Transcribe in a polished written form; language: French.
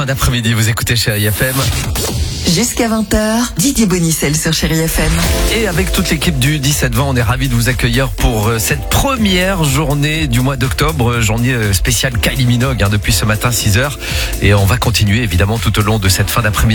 fin d'après-midi, vous écoutez Chérie FM. Jusqu'à 20h, Didier Bonicel sur Chérie FM. Et avec toute l'équipe du 17-20, on est ravis de vous accueillir pour cette première journée du mois d'octobre, journée spéciale Kylie Minogue depuis ce matin 6h. Et on va continuer évidemment tout au long de cette fin d'après-midi.